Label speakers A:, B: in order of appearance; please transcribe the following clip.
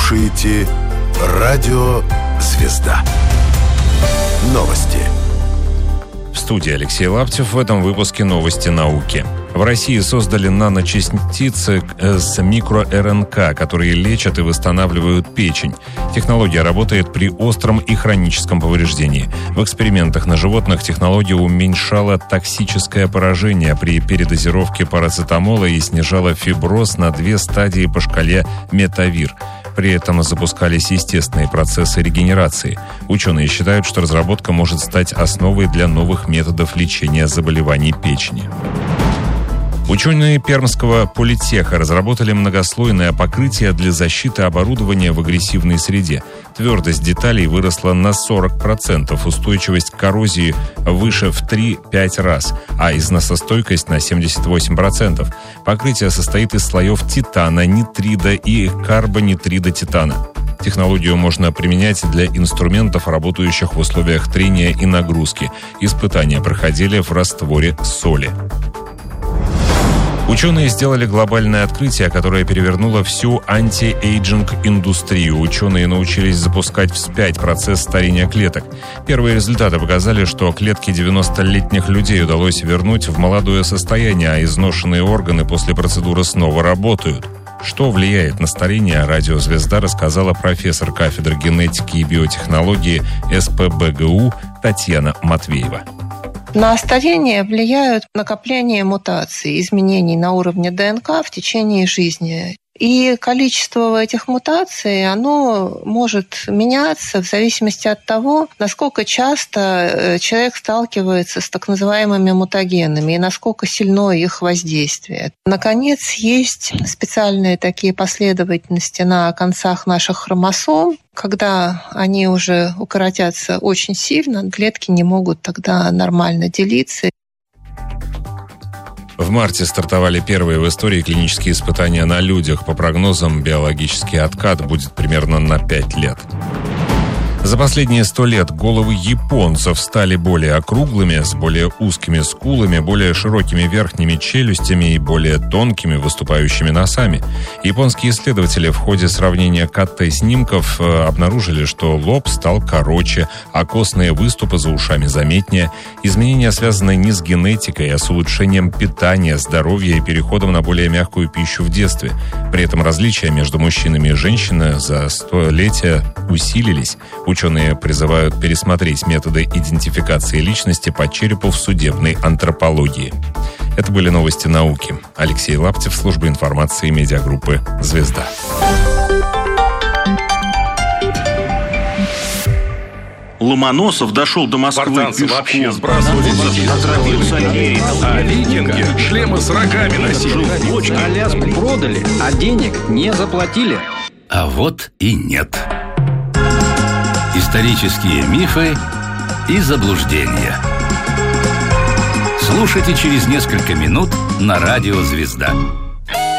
A: слушаете «Радио Звезда». Новости.
B: В студии Алексей Лаптев. В этом выпуске новости науки. В России создали наночастицы с микро-РНК, которые лечат и восстанавливают печень. Технология работает при остром и хроническом повреждении. В экспериментах на животных технология уменьшала токсическое поражение при передозировке парацетамола и снижала фиброз на 2 стадии по шкале Метавир. При этом запускались естественные процессы регенерации. Ученые считают, что разработка может стать основой для новых методов лечения заболеваний печени. Ученые Пермского политеха разработали многослойное покрытие для защиты оборудования в агрессивной среде. Твердость деталей выросла на 40%, устойчивость к коррозии выше в 3-5 раз, а износостойкость на 78%. Покрытие состоит из слоев титана, нитрида и карбонитрида титана. Технологию можно применять для инструментов, работающих в условиях трения и нагрузки. Испытания проходили в растворе соли. Ученые сделали глобальное открытие, которое перевернуло всю антиэйджинг-индустрию. Ученые научились запускать вспять процесс старения клеток. Первые результаты показали, что клетки 90-летних людей удалось вернуть в молодое состояние, а изношенные органы после процедуры снова работают. Что влияет на старение, «Радио Звезда» рассказала профессор кафедры генетики и биотехнологии СПбГУ Татьяна Матвеева.
C: На старение влияют накопление мутаций, изменений на уровне ДНК в течение жизни. И количество этих мутаций, оно может меняться в зависимости от того, насколько часто человек сталкивается с так называемыми мутагенами и насколько сильно их воздействие. Наконец, есть специальные такие последовательности на концах наших хромосом. Когда они уже укоротятся очень сильно, клетки не могут тогда нормально делиться.
B: В марте стартовали первые в истории клинические испытания на людях. По прогнозам, биологический откат будет примерно на 5 лет. За последние 100 лет головы японцев стали более округлыми, с более узкими скулами, более широкими верхними челюстями и более тонкими выступающими носами. Японские исследователи в ходе сравнения КТ-снимков обнаружили, что лоб стал короче, а костные выступы за ушами заметнее. Изменения связаны не с генетикой, а с улучшением питания, здоровья и переходом на более мягкую пищу в детстве. При этом различия между мужчинами и женщинами за столетия усилились. Ученые призывают пересмотреть методы идентификации личности по черепу в судебной антропологии. Это были новости науки. Алексей Лаптев, служба информации медиагруппы «Звезда».
D: Ломоносов дошел до Москвы пешком.
E: Вообще сбрасывали а викинги шлемы с рогами носили.
F: Аляску продали, а денег не заплатили.
G: А вот и нет. Исторические мифы и заблуждения. Слушайте через несколько минут на «Радио Звезда».